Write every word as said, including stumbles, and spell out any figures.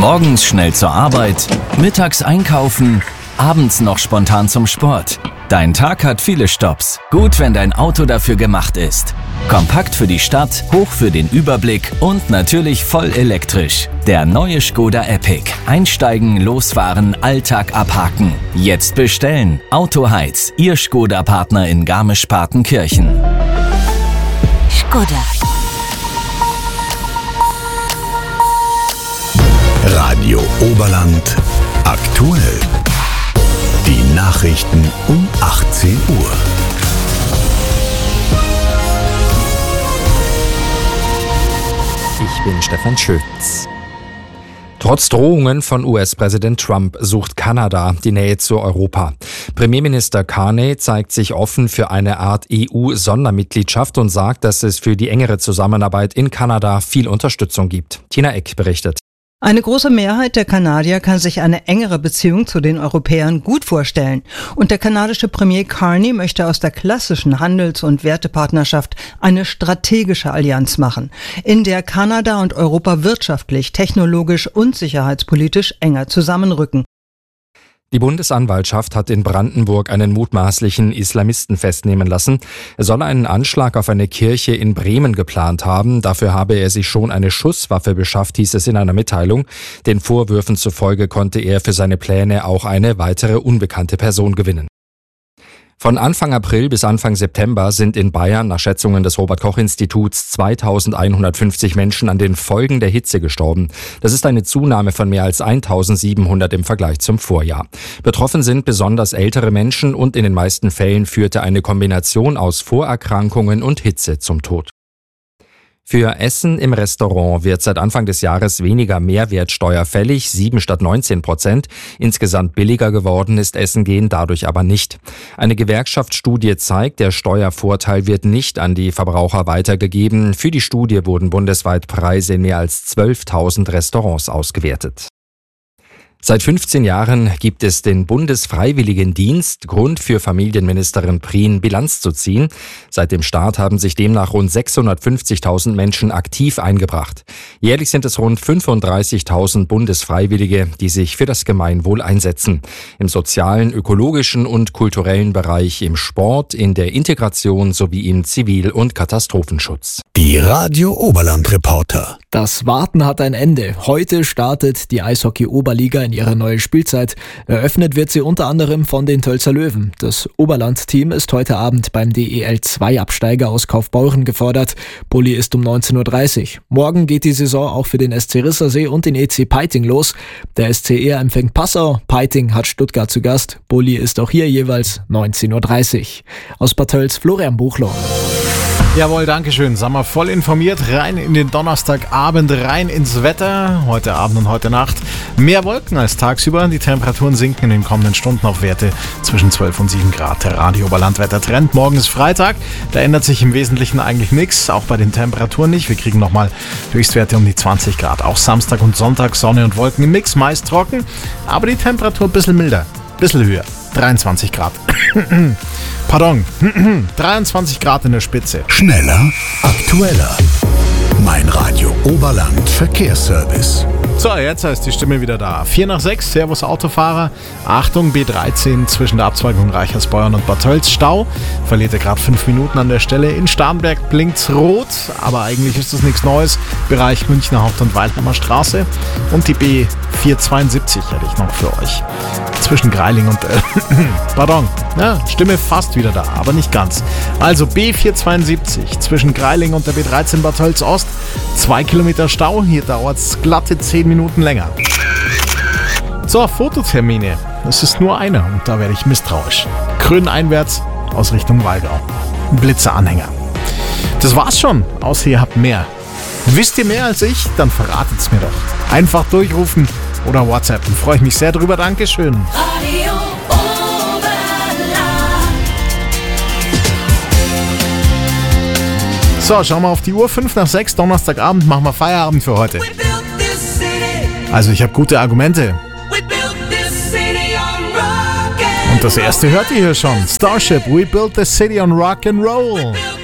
Morgens schnell zur Arbeit, mittags einkaufen, abends noch spontan zum Sport. Dein Tag hat viele Stopps. Gut, wenn dein Auto dafür gemacht ist. Kompakt für die Stadt, hoch für den Überblick und natürlich voll elektrisch. Der neue Škoda Epic. Einsteigen, losfahren, Alltag abhaken. Jetzt bestellen. Autoheiz, Ihr Škoda-Partner in Garmisch-Partenkirchen. Škoda. Radio Oberland aktuell. Die Nachrichten um achtzehn Uhr. Ich bin Stefan Schütz. Trotz Drohungen von U S-Präsident Trump sucht Kanada die Nähe zu Europa. Premierminister Carney zeigt sich offen für eine Art E U-Sondermitgliedschaft und sagt, dass es für die engere Zusammenarbeit in Kanada viel Unterstützung gibt. Tina Eck berichtet. Eine große Mehrheit der Kanadier kann sich eine engere Beziehung zu den Europäern gut vorstellen. Und der kanadische Premier Carney möchte aus der klassischen Handels- und Wertepartnerschaft eine strategische Allianz machen, in der Kanada und Europa wirtschaftlich, technologisch und sicherheitspolitisch enger zusammenrücken. Die Bundesanwaltschaft hat in Brandenburg einen mutmaßlichen Islamisten festnehmen lassen. Er soll einen Anschlag auf eine Kirche in Bremen geplant haben. Dafür habe er sich schon eine Schusswaffe beschafft, hieß es in einer Mitteilung. Den Vorwürfen zufolge konnte er für seine Pläne auch eine weitere unbekannte Person gewinnen. Von Anfang April bis Anfang September sind in Bayern nach Schätzungen des Robert-Koch-Instituts zweitausendeinhundertfünfzig Menschen an den Folgen der Hitze gestorben. Das ist eine Zunahme von mehr als eintausendsiebenhundert im Vergleich zum Vorjahr. Betroffen sind besonders ältere Menschen und in den meisten Fällen führte eine Kombination aus Vorerkrankungen und Hitze zum Tod. Für Essen im Restaurant wird seit Anfang des Jahres weniger Mehrwertsteuer fällig, sieben statt neunzehn Prozent. Insgesamt billiger geworden ist Essen gehen dadurch aber nicht. Eine Gewerkschaftsstudie zeigt, der Steuervorteil wird nicht an die Verbraucher weitergegeben. Für die Studie wurden bundesweit Preise in mehr als zwölftausend Restaurants ausgewertet. Seit fünfzehn Jahren gibt es den Bundesfreiwilligendienst, Grund für Familienministerin Prien, Bilanz zu ziehen. Seit dem Start haben sich demnach rund sechshundertfünfzigtausend Menschen aktiv eingebracht. Jährlich sind es rund fünfunddreißigtausend Bundesfreiwillige, die sich für das Gemeinwohl einsetzen. Im sozialen, ökologischen und kulturellen Bereich, im Sport, in der Integration sowie im Zivil- und Katastrophenschutz. Die Radio Oberland Reporter. Das Warten hat ein Ende. Heute startet die Eishockey-Oberliga in ihre neue Spielzeit. Eröffnet wird sie unter anderem von den Tölzer Löwen. Das Oberland-Team ist heute Abend beim D E L zwei Absteiger aus Kaufbeuren gefordert. Bulli ist um neunzehn Uhr dreißig. Morgen geht die Saison auch für den S C Rissersee und den E C Peiting los. Der S C R empfängt Passau, Peiting hat Stuttgart zu Gast. Bulli ist auch hier jeweils neunzehn Uhr dreißig. Aus Bad Tölz Florian Buchler. Jawohl, dankeschön. Sind wir voll informiert. Rein in den Donnerstagabend, rein ins Wetter. Heute Abend und heute Nacht. Mehr Wolken als tagsüber. Die Temperaturen sinken in den kommenden Stunden auf Werte zwischen zwölf und sieben Grad. Der Radio Oberland-Wettertrend. Morgen ist Freitag. Da ändert sich im Wesentlichen eigentlich nichts. Auch bei den Temperaturen nicht. Wir kriegen nochmal Höchstwerte um die zwanzig Grad. Auch Samstag und Sonntag Sonne und Wolken im Mix. Meist trocken. Aber die Temperatur ein bisschen milder. Ein bisschen höher. dreiundzwanzig Grad. Pardon. dreiundzwanzig Grad in der Spitze. Schneller, aktueller. Mein Radio Oberland Verkehrsservice. So, jetzt ist die Stimme wieder da. vier nach sechs, Servus Autofahrer. Achtung, B dreizehn zwischen der Abzweigung Reichersbeuern und Bad Tölz. Stau. Verliert er gerade fünf Minuten an der Stelle. In Starnberg blinkt's rot, aber eigentlich ist das nichts Neues. Bereich Münchner Haupt- und Waldheimer Straße. Und die B vierhundertzweiundsiebzig hätte ich noch für euch. Zwischen Greiling und... Äh, pardon. Ja, Stimme fast wieder da, aber nicht ganz. Also B vierhundertzweiundsiebzig zwischen Greiling und der B dreizehn Bad Tölz Ost. Zwei Kilometer Stau. Hier dauert's glatte zehn Minuten länger. So, Fototermine. Es ist nur einer und da werde ich misstrauisch. Krön einwärts aus Richtung Wallgau. Blitzeranhänger. Das war's schon, außer ihr habt mehr. Wisst ihr mehr als ich? Dann verratet's mir doch. Einfach durchrufen oder WhatsAppen. Freue ich mich sehr drüber. Dankeschön. Radio Oberland. So, schauen wir auf die Uhr. fünf nach sechs, Donnerstagabend, machen wir Feierabend für heute. Also ich habe gute Argumente. Und das erste hört ihr hier schon. Starship, We Built the City on Rock and Roll.